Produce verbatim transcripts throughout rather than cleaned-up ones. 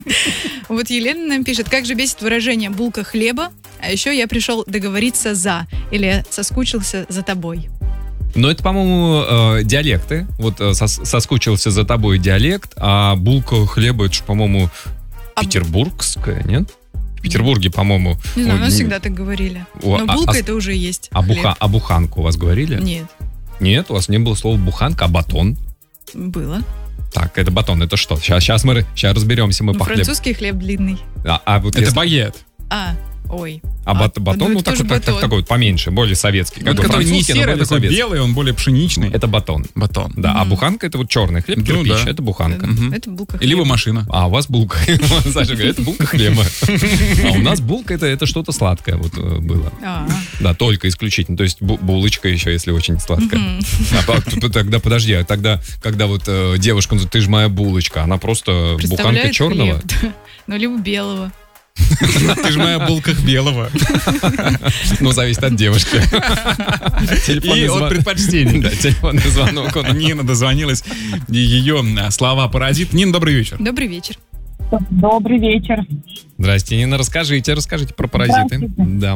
Вот Елена нам пишет, как же бесит выражение «булка хлеба», а еще я пришел договориться за, или соскучился за тобой. Но это, по-моему, э, диалекты. Вот э, сос- соскучился за тобой диалект, а булка хлеба, это же, по-моему, А- петербургская, нет? В Петербурге, по-моему... Не знаю, у нас ой, всегда так говорили. О, Но а- булка а- это уже есть. А, хлеб. буха, а буханку у вас говорили? Нет, Нет, у вас не было слова буханка, а батон. было. Так, это батон, это что? Сейчас, сейчас мы сейчас разберемся, мы Ну, по хлебу. французский хлеб длинный. А, а вот Это если- багет. А, ой. а бат- а, батон, ну, ну, это так, тоже вот, так- так- батон. такой вот поменьше, более советский. Как Вот бы который не французский, но серый, более такой советский. белый, он более пшеничный. Это батон. Батон. Да, а Мгм. буханка это вот черный хлеб, Ну кирпич, да. это буханка. Мгм. Это булка Или хлеба. его машина. А у вас булка. Саша говорит, это булка хлеба. А у нас булка это, это что-то сладкое вот э, было. А, Да, только исключительно. То есть бу- булочка еще, если очень сладкая. мгм. А по- т- тогда подожди, а тогда, когда вот э, девушка, ну, ты же моя булочка, она просто буханка Представляет черного. хлеб, да. Ну, либо белого. Ты же моя булка белого. Ну, зависит от девушки. Телефонный И от звон- предпочтений. Да, телефонный звонок. он- Нина дозвонилась. И ее а, слова паразит. Нина, добрый вечер. Добрый вечер. Добрый вечер. Здрасте, Нина, расскажите, расскажите про паразиты. Здравствуйте. Да.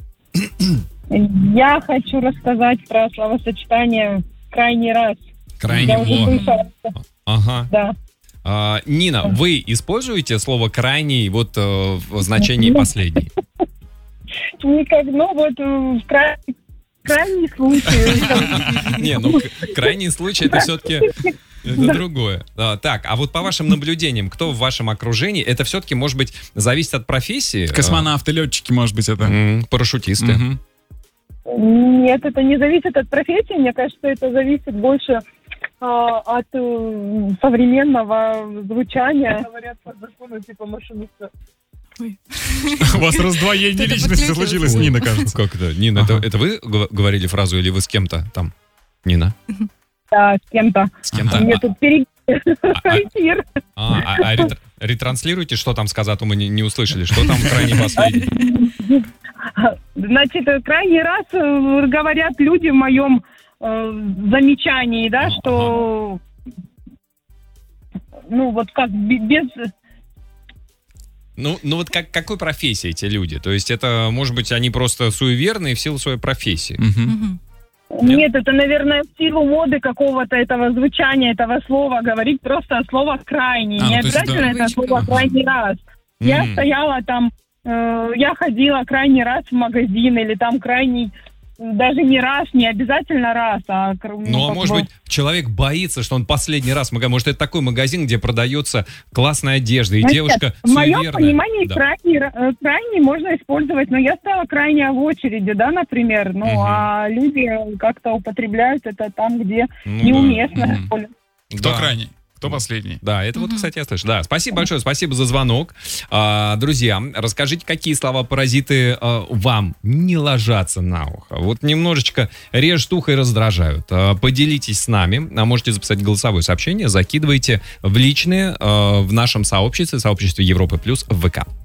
Я хочу рассказать про словосочетание «крайний раз». Крайне. Я уже О. слышала, Ага. да. А, Нина, вы используете слово «крайний» вот э, в значении «последний»? Никак, ну вот э, в край- крайний случай. Не, ну к- крайний случай это все-таки это другое. А, так, а вот по вашим наблюдениям, кто в вашем окружении, это все-таки, может быть, зависит от профессии? Космонавты, летчики, может быть, А, это. м, парашютисты. Мгм. Нет, это не зависит от профессии. Мне кажется, это зависит больше а, от э, современного звучания. Говорят по закону типа машиниста. У вас раздвоение Кто-то личности подключился. случилось, Ой, Нина, кажется. Как это? Нина, Ага. это, это вы г- говорили фразу или вы с кем-то там? Нина? Да, с кем-то. С кем-то? Мне тут перейти а- эфир. А, а- а ретр- ретранслируйте, что там сказать, а то мы не, не услышали. Что там крайне последний? Значит, э, крайний раз э, говорят люди в моем э, замечании, да, Ага. что ну вот как бе- без Ну, ну вот как, какой профессии эти люди? То есть это, может быть, они просто суеверные в силу своей профессии? Мгм. Мгм. Нет? нет, это, наверное, в силу моды какого-то этого звучания этого слова говорить просто слово крайний. А, Не ну, то есть обязательно это это слово привычка. крайний раз. Я М. стояла там, э, я ходила крайний раз в магазин или там крайний даже не раз, не обязательно раз, а кр- Ну, а как может бы- быть, человек боится, что он последний раз в магазин. Может, это такой магазин, где продается классная одежда, и Значит, девушка в моем суеверная. понимании Да. крайний, ра- э, крайний можно использовать, но я стала крайне в очереди, да, например, ну, Мгм. а люди как-то употребляют это там, где Ну, неуместно. Мгм. что ли. Кто да. крайний? Кто последний? Да, это вот, Мгм. кстати, я слышу. Да, спасибо большое, спасибо за звонок. А, друзья, расскажите, какие слова-паразиты а, вам не ложатся на ухо. Вот немножечко режут ухо и раздражают. А, поделитесь с нами. А можете записать голосовое сообщение, закидывайте в личные а, в нашем сообществе, сообществе Европы Плюс в ВК.